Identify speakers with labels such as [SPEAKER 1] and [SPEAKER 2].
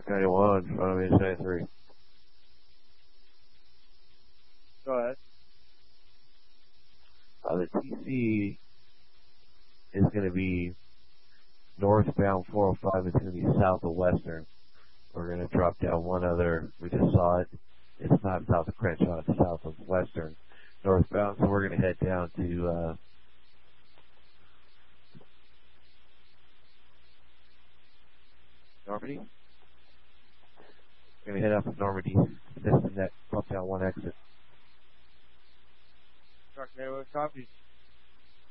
[SPEAKER 1] Truck 91, front of me, 93.
[SPEAKER 2] Go ahead.
[SPEAKER 1] The TC is going to be northbound 405. It's going to be south of Western. We're going to drop down one other. We just saw it. It's not south of Crenshaw. It's south of Western. Northbound. So we're going to head down to Normandy. We're going to head up to Normandy. This and that. Drop down one exit.
[SPEAKER 2] Truck 91 copies.